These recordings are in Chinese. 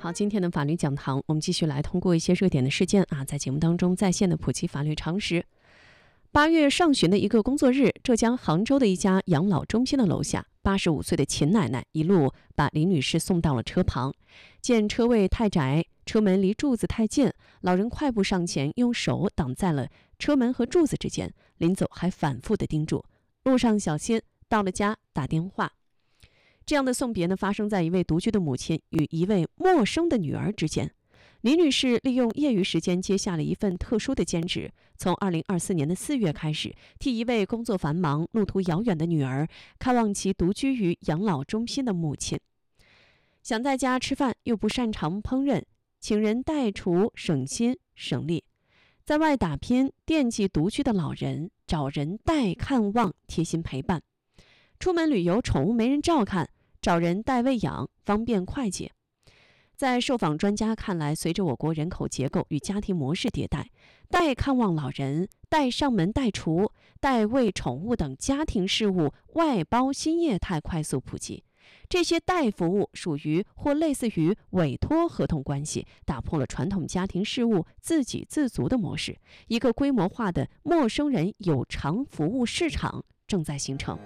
好，今天的法律讲堂，我们继续来通过一些热点的事件在节目当中在线的普及法律常识。8月上旬的一个工作日，浙江杭州的一家养老中心的楼下，85岁的秦奶奶一路把林女士送到了车旁，见车位太窄，车门离柱子太近，老人快步上前，用手挡在了车门和柱子之间，临走还反复的叮嘱路上小心，到了家打电话。这样的送别呢，发生在一位独居的母亲与一位陌生的女儿之间。李女士利用业余时间接下了一份特殊的兼职，从2024年的4月开始，替一位工作繁忙、路途遥远的女儿看望其独居于养老中心的母亲。想在家吃饭又不擅长烹饪，请人代厨省心省力；在外打拼惦记独居的老人，找人代看望贴心陪伴；出门旅游宠物没人照看，找人代喂养方便快捷。在受访专家看来，随着我国人口结构与家庭模式迭代，代看望老人、代上门代厨、代喂宠物等家庭事务外包新业态快速普及。这些代服务属于或类似于委托合同关系，打破了传统家庭事务自给自足的模式，一个规模化的陌生人有偿服务市场正在形成。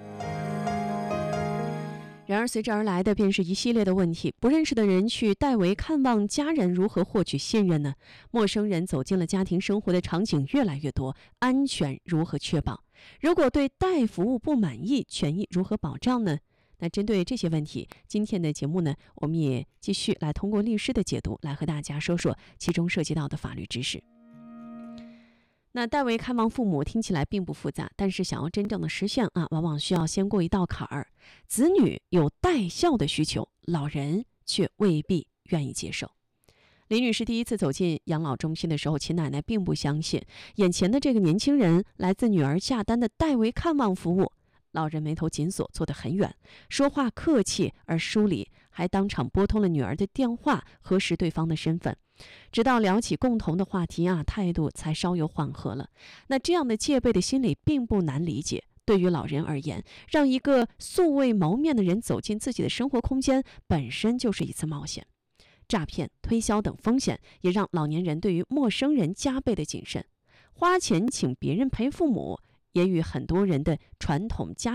然而随之而来的便是一系列的问题，不认识的人去代为看望家人，如何获取信任呢？陌生人走进了家庭生活的场景越来越多，安全如何确保？如果对代服务不满意，权益如何保障呢？那针对这些问题，今天的节目呢，我们也继续来通过律师的解读，来和大家说说其中涉及到的法律知识。那代为看望父母听起来并不复杂，但是想要真正的实现往往需要先过一道坎儿。子女有代孝的需求，老人却未必愿意接受。李女士第一次走进养老中心的时候，秦奶奶并不相信眼前的这个年轻人来自女儿下单的代为看望服务。老人眉头紧锁，坐得很远，说话客气而疏离，还当场拨通了女儿的电话，核实对方的身份。直到聊起共同的话题态度才稍有缓和了。那这样的戒备的心理并不难理解。对于老人而言，让一个素未谋面的人走进自己的生活空间，本身就是一次冒险。诈骗、推销等风险也让老年人对于陌生人加倍的谨慎。花钱请别人陪父母，也与很多人的传统家